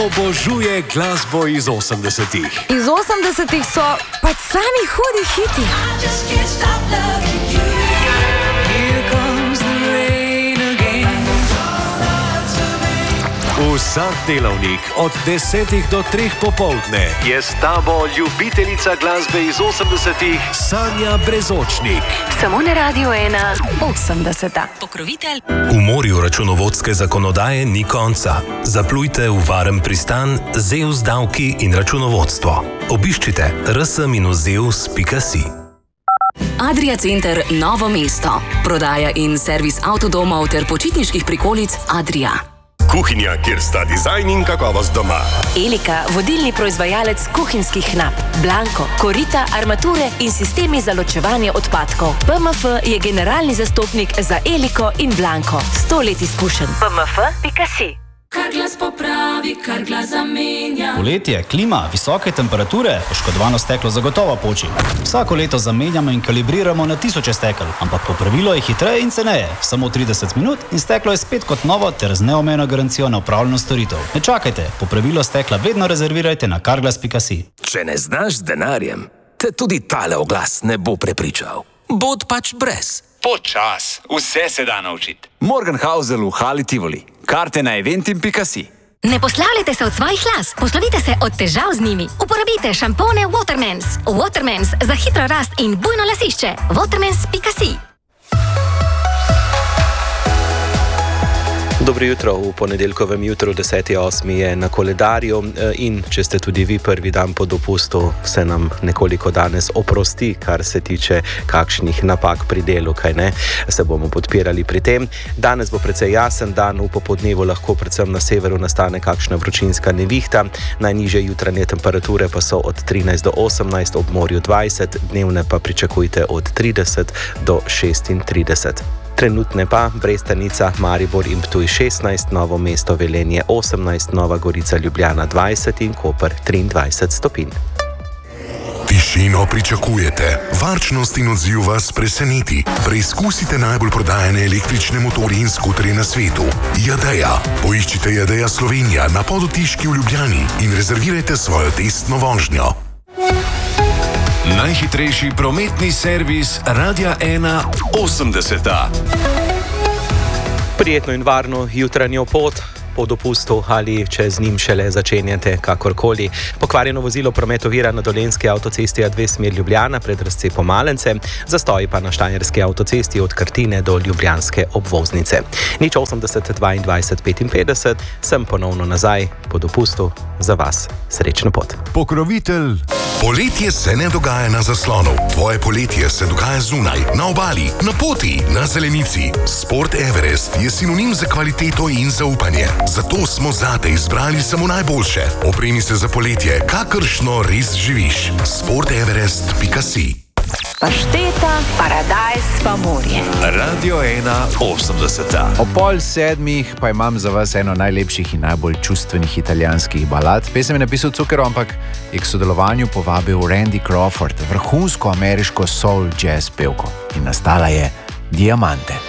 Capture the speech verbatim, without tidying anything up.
obožuje glasbo iz osemdesetih. Iz osemdesetih so pač sami hudi hiti. Vsak delavnik od desetih do treh popoldne je s tabo ljubiteljica glasbe iz osemdesetih Sanja Brezočnik. Samo na Radio ena osemdeseta. Pokrovitelj. V morju računovodske zakonodaje ni konca. Zaplujte v varen pristan Zeus davki in računovodstvo. Obiščite r s minus zeus pika si. Adria Center Novo mesto. Prodaja in servis avtodomov ter počitniških prikolic Adria. Kuhinja, kjer sta dizajn in kakovost doma. Elika, vodilni proizvajalec kuhinjskih knap. Blanko, korita, armature in sistemi za ločevanje odpadkov. P M F je generalni zastopnik za Eliko in Blanko. Sto let izkušenj. P M F pika si. Kar glas popravi, kar glas zamenja. Poletje, klima, visoke temperature, poškodovano steklo zagotovo poči. Vsako leto zamenjamo in kalibriramo na tisoče stekel, ampak popravilo je hitreje in ceneje. Samo trideset minut in steklo je spet kot novo ter z neomejeno garancijo na upravljeno storitev. Ne čakajte, popravilo stekla vedno rezervirajte na karglas pika si. Če ne znaš z denarjem, te tudi tale oglas ne bo prepričal. Bod pač brez. Počas, vse se da naučiti. Morgenhausel v Hali Tivoli. Karte na eventim pika si. Ne poslavljajte se od svojih las, poslovite se od težav z njimi. Uporabite šampone Watermans. Watermans za hitro rast in bujno lasišče. Watermans pika si. Dobro jutro, v ponedeljkovem jutru deseti osmi je na koledarju in če ste tudi vi prvi dan po dopustu, se nam nekoliko danes oprosti, kar se tiče kakšnih napak pri delu, kaj ne, se bomo podpirali pri tem. Danes bo precej jasen dan, v popoldnevu lahko predvsem na severu nastane kakšna vročinska nevihta, najnižje jutranje temperature pa so od trinajst do osemnajst, ob morju dvajset, dnevne pa pričakujte od trideset do šestintrideset. Trenutne pa Brestanica, Maribor in Ptuj šestnajst, Novo mesto, Velenje osemnajst, Nova Gorica, Ljubljana dvajset in Koper triindvajset stopinj. Tišino pričakujete, varčnost in odziv vas preseneti. Preizkusite najbolj prodajane električne motorje in skuterje na svetu. Jadeja. Poiščite Jadeja Slovenija na Podotiški v Ljubljani in rezervirajte svojo testno vožnjo. Najhitrejši prometni servis Radia ena osemdeseta. Prijetno in varno jutranjo pot po dopustu ali če z njim šele začenjate kakorkoli. Pokvarjeno vozilo promet ovira na Dolenjski avtocesti A dve smer Ljubljana pred razcepom Malence, zastoji pa na Štajerski avtocesti od Krtine do ljubljanske obvoznice. Nič osemdeset dvaindvajset petinpetdeset, sem ponovno nazaj po dopustu, za vas srečno pot. Pokrovitelj. Poletje se ne dogaja na zaslonu. Tvoje poletje se dogaja zunaj, na obali, na poti, na zelenici. Sport Everest je sinonim za kvaliteto in zaupanje. Zato smo zate izbrali samo najboljše. Opremi se za poletje, kakršno res živiš. sport everest pika si. Pašteta, paradajz pa morje. Radio ena osemdeseta. O pol sedmih pa imam za vas eno najlepših in najbolj čustvenih italijanskih balad. Pesem je napisal Zucchero, ampak je k sodelovanju povabil Randy Crawford, vrhunsko ameriško soul jazz pevko. In nastala je Diamante.